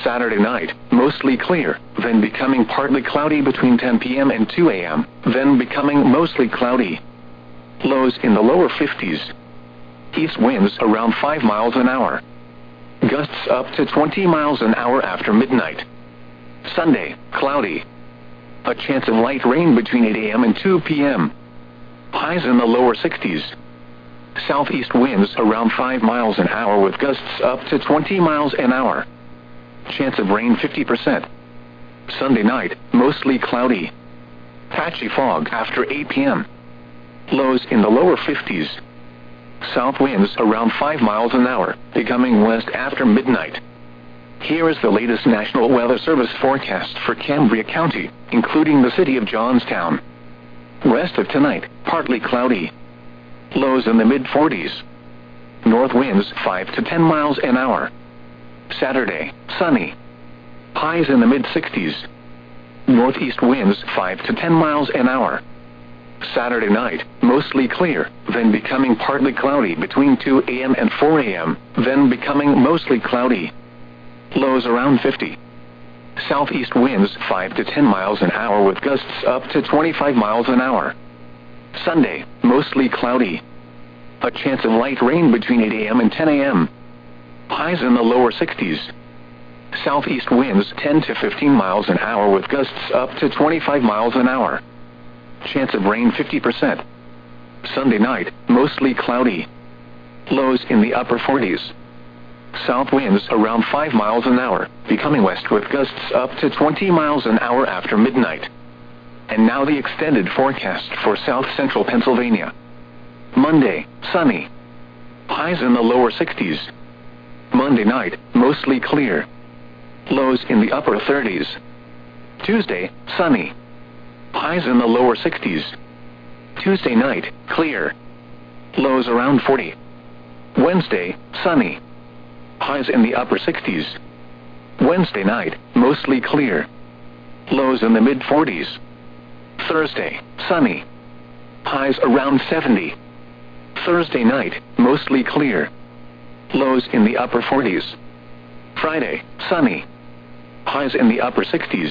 Saturday night, mostly clear, then becoming partly cloudy between 10 p.m. and 2 a.m., then becoming mostly cloudy. Lows in the lower 50s. East winds around 5 miles an hour. Gusts up to 20 miles an hour after midnight. Sunday, cloudy. A chance of light rain between 8 a.m. and 2 p.m. Highs in the lower 60s. Southeast winds around 5 miles an hour with gusts up to 20 miles an hour. Chance of rain 50%. Sunday night, mostly cloudy. Patchy fog after 8 p.m. Lows in the lower 50s. South winds around 5 miles an hour, becoming west after midnight. Here is the latest National Weather Service forecast for Cambria County, including the city of Johnstown. Rest of tonight, partly cloudy. Lows in the mid-40s. North winds 5 to 10 miles an hour. Saturday, sunny. Highs in the mid-60s. Northeast winds 5 to 10 miles an hour. Saturday night, mostly clear, then becoming partly cloudy between 2 a.m. and 4 a.m., then becoming mostly cloudy. Lows around 50. Southeast winds 5 to 10 miles an hour with gusts up to 25 miles an hour. Sunday, mostly cloudy. A chance of light rain between 8 a.m. and 10 a.m. Highs in the lower 60s. Southeast winds 10 to 15 miles an hour with gusts up to 25 miles an hour. Chance of rain 50%. Sunday night, mostly cloudy. Lows in the upper 40s. South winds around 5 miles an hour, becoming west with gusts up to 20 miles an hour after midnight. And now the extended forecast for south central Pennsylvania. Monday, sunny. Highs in the lower 60s. Monday night, mostly clear. Lows in the upper 30s. Tuesday, sunny. Highs in the lower 60s. Tuesday night, clear. Lows around 40. Wednesday, sunny. Highs in the upper 60s. Wednesday night, mostly clear. Lows in the mid-40s. Thursday, sunny. Highs around 70. Thursday night, mostly clear. Lows in the upper 40s. Friday, sunny. Highs in the upper 60s.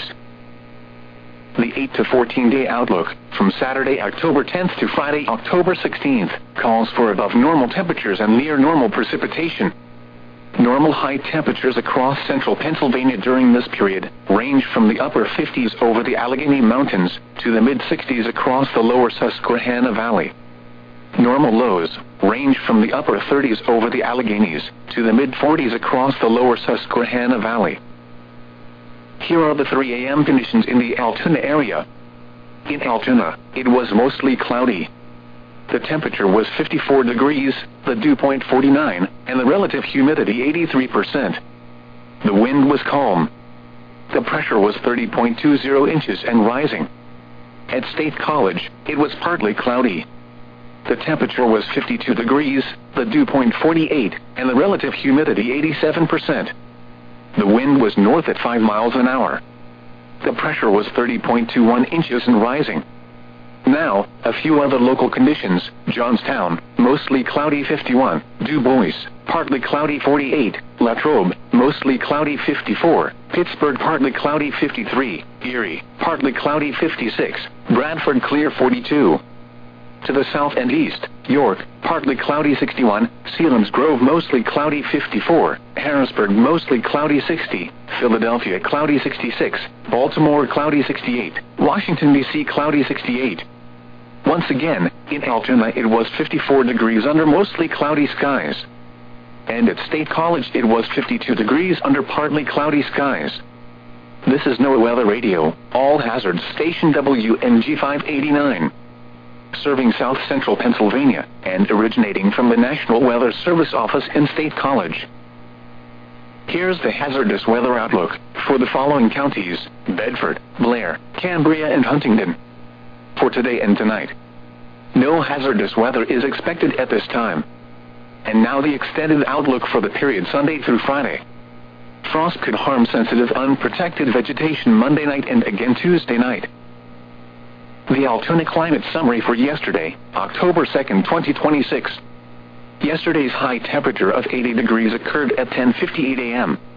The 8 to 14-day outlook, from Saturday, October 10th to Friday, October 16th, calls for above normal temperatures and near normal precipitation. Normal high temperatures across central Pennsylvania during this period range from the upper 50s over the Allegheny Mountains to the mid-60s across the lower Susquehanna Valley. Normal lows range from the upper 30s over the Alleghenies to the mid-40s across the lower Susquehanna Valley. Here are the 3 a.m. conditions in the Altoona area. In Altoona, it was mostly cloudy. The temperature was 54 degrees, the dew point 49, and the relative humidity 83%. The wind was calm. The pressure was 30.20 inches and rising. At State College, it was partly cloudy. The temperature was 52 degrees, the dew point 48, and the relative humidity 87%. The wind was north at 5 miles an hour. The pressure was 30.21 inches and rising. Now, a few other local conditions. Johnstown, mostly cloudy 51. Du Bois, partly cloudy 48. Latrobe, mostly cloudy 54. Pittsburgh, partly cloudy 53. Erie, partly cloudy 56. Bradford, clear 42. To the south and east, York, partly cloudy 61. Selinsgrove, mostly cloudy 54. Harrisburg, mostly cloudy 60. Philadelphia, cloudy 66. Baltimore, cloudy 68. Washington, D.C., cloudy 68. Once again, in Altoona it was 54 degrees under mostly cloudy skies. And at State College it was 52 degrees under partly cloudy skies. This is NOAA Weather Radio, all hazards station WNG 589. Serving south central Pennsylvania, and originating from the National Weather Service office in State College. Here's the hazardous weather outlook for the following counties: Bedford, Blair, Cambria, and Huntingdon. For today and tonight, no hazardous weather is expected at this time. And now the extended outlook for the period Sunday through Friday. Frost could harm sensitive unprotected vegetation Monday night and again Tuesday night. The Altoona climate summary for yesterday, October 2nd, 2026. Yesterday's high temperature of 80 degrees occurred at 10:58 a.m.